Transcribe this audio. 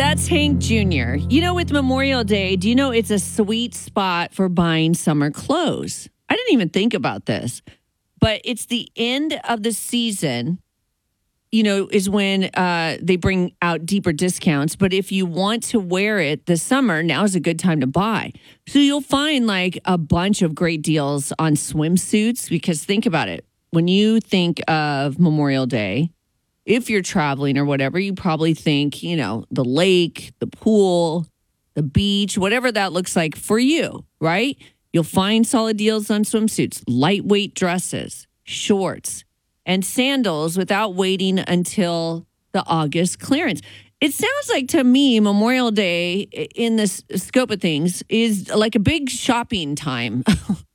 That's Hank Jr. You know, with Memorial Day, do you know it's a sweet spot for buying summer clothes? I didn't even think about this, but it's the end of the season, is when they bring out deeper discounts. But if you want to wear it this summer, now's a good time to buy. So you'll find like a bunch of great deals on swimsuits because think about it. When you think of Memorial Day, if you're traveling or whatever, you probably think, the lake, the pool, the beach, whatever that looks like for you, right? You'll find solid deals on swimsuits, lightweight dresses, shorts, and sandals without waiting until the August clearance. It sounds like to me, Memorial Day in the scope of things is like a big shopping time.